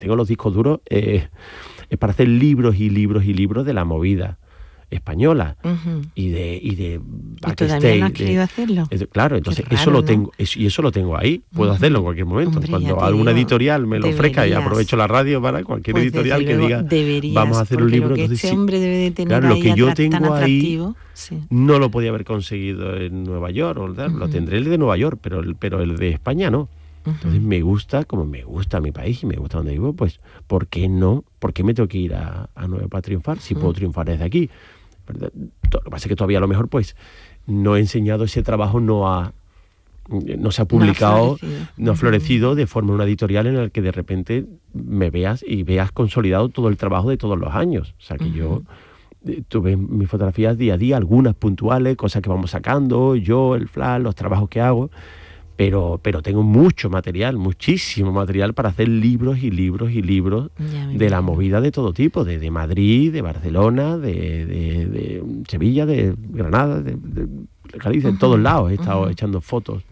tengo los discos duros, es para hacer libros y libros y libros de la movida española y de backstage. ¿Y todavía no has querido hacerlo? Claro, entonces raro, eso lo ¿no? tengo, y eso lo tengo ahí, puedo hacerlo en cualquier momento. Hombre, cuando ya te alguna digo, editorial me lo ofrezca, y aprovecho la radio para cualquier pues editorial que luego diga deberías, vamos a hacer un libro. Lo que Entonces, este hombre debe de tener, claro, lo ahí que yo tan tengo ahí atractivo. Sí. no lo podía haber conseguido en Nueva York, lo tendré el de Nueva York, pero el de España no. Entonces me gusta, como me gusta mi país y me gusta donde vivo, pues ¿por qué no? ¿Por qué me tengo que ir a Nueva York para triunfar si puedo triunfar desde aquí? ¿Verdad? Lo que pasa es que todavía a lo mejor pues no he enseñado ese trabajo, no se ha publicado, no ha florecido de forma una editorial en la que de repente me veas y veas consolidado todo el trabajo de todos los años. O sea que yo tuve mis fotografías día a día, algunas puntuales, cosas que vamos sacando, yo, el flash, los trabajos que hago, pero tengo mucho material, muchísimo material para hacer libros y libros y libros de la movida de todo tipo, de Madrid, de Barcelona, de Sevilla, de Granada, de Galicia, en todos lados he estado echando fotos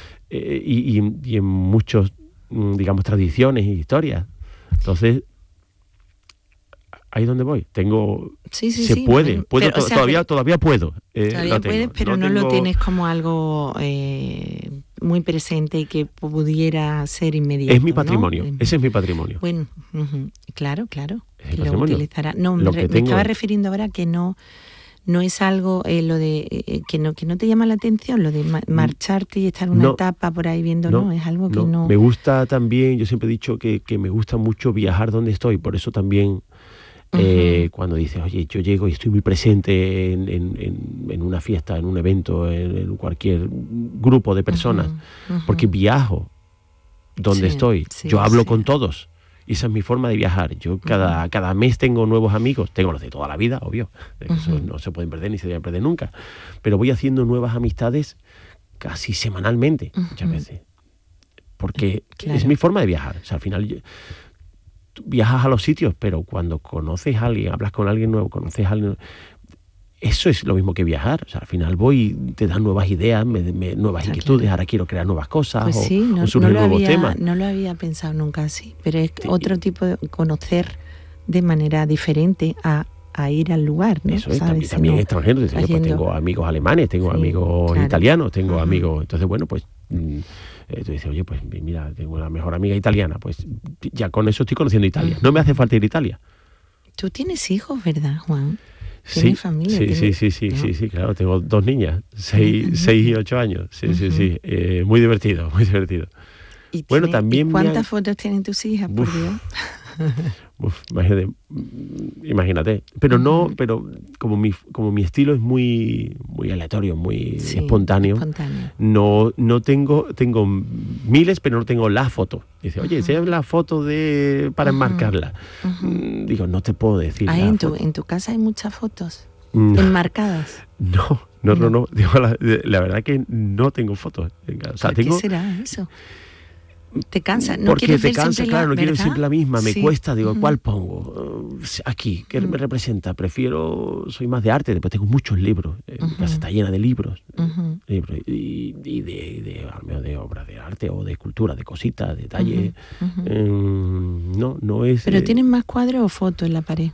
y en muchos, digamos, tradiciones y historias. Entonces, ahí es donde voy. Se puede, pero, todavía puedo. Todavía puedes, pero no lo tienes como algo muy presente y que pudiera ser inmediato. Es mi patrimonio, ¿no? Ese es mi patrimonio. Bueno, claro. Es lo utilizará. No, me estaba refiriendo ahora que no es algo lo de que no te llama la atención, lo de marcharte y estar en una etapa por ahí viendo, no, es algo que no. Me gusta también, yo siempre he dicho que me gusta mucho viajar donde estoy, por eso también cuando dices, oye, yo llego y estoy muy presente en una fiesta, en un evento, en cualquier grupo de personas, porque viajo donde estoy, yo hablo con todos. Y esa es mi forma de viajar. Yo cada mes tengo nuevos amigos, tengo los de toda la vida, obvio, eso no se pueden perder ni se deben perder nunca, pero voy haciendo nuevas amistades casi semanalmente, muchas veces, porque es mi forma de viajar. O sea, al final tú viajas a los sitios, pero cuando conoces a alguien, hablas con alguien nuevo, conoces a alguien, eso es lo mismo que viajar. O sea, al final voy, te dan nuevas ideas, nuevas inquietudes, ahora quiero crear nuevas cosas, pues sí, o surgen nuevos temas. No lo había pensado nunca así, pero es otro tipo de conocer de manera diferente a ir al lugar, ¿no? Eso es, también extranjeros. Pues tengo amigos alemanes, tengo amigos italianos, tengo amigos. Entonces, bueno, pues tú dices, oye, pues mira, tengo una mejor amiga italiana, pues ya con eso estoy conociendo Italia. No me hace falta ir a Italia. Tú tienes hijos, ¿verdad, Juan? Sí, familia, sí, claro, tengo 2 niñas, 6 y 8 años, sí, muy divertido. ¿Y cuántas fotos tienen tus hijas, por Dios? Imagínate, pero pero como mi estilo es muy aleatorio, muy espontáneo, no tengo miles, pero no tengo la foto. Dice, oye, esa es la foto para enmarcarla. Digo, no te puedo decir. ¿En tu casa hay muchas fotos enmarcadas? No. Digo, la verdad que no tengo fotos. O sea, ¿Qué será eso? ¿Te cansa? ¿No porque quieres te ver cansa, siempre claro, no quiero ¿verdad? siempre la misma, me Sí. cuesta, digo, ¿cuál pongo? Aquí, ¿qué me representa? Soy más de arte, después tengo muchos libros, mi casa está llena de libros, y de obras de arte o de escultura, de cositas, detalles, no es... ¿Pero tienes más cuadros o fotos en la pared?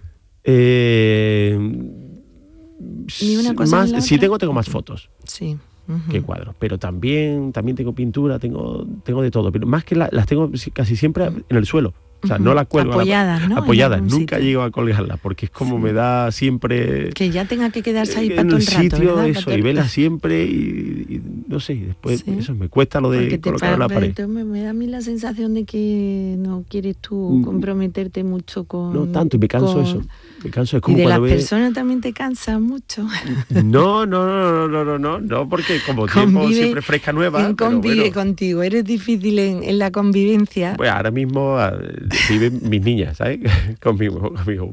Ni una cosa ni la sí, otra. tengo más fotos. Sí. Que cuadros, pero también tengo pintura, tengo de todo, pero más que las tengo casi siempre en el suelo. O sea, no las cuelgo apoyadas, ¿no? Apoyadas, nunca llego a colgarlas porque es como me da siempre que ya tenga que quedarse ahí para en todo el el rato, sitio, ¿verdad? eso, y verlas siempre y no sé, después eso me cuesta lo de colocar en la pared. Me da a mí la sensación de que no quieres tú comprometerte mucho con... No tanto, y me canso eso. Me canso, es como y de cuando las personas también te cansas mucho. No, porque como tiempo siempre fresca, nueva. Convive contigo, eres difícil en la convivencia. Pues ahora mismo viven mis niñas, ¿sabes? conmigo.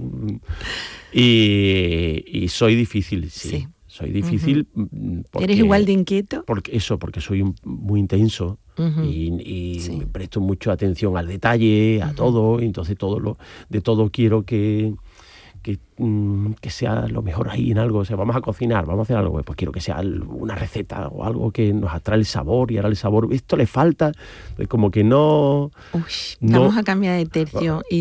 Y soy difícil, sí. Soy difícil. ¿Eres igual de inquieto? Porque soy muy intenso y presto mucha atención al detalle, a todo. Y entonces de todo quiero que sea lo mejor ahí en algo. O sea, vamos a cocinar, vamos a hacer algo, pues quiero que sea una receta o algo que nos atrae el sabor, y ahora el sabor, esto le falta, como que no... Vamos a cambiar de tercio.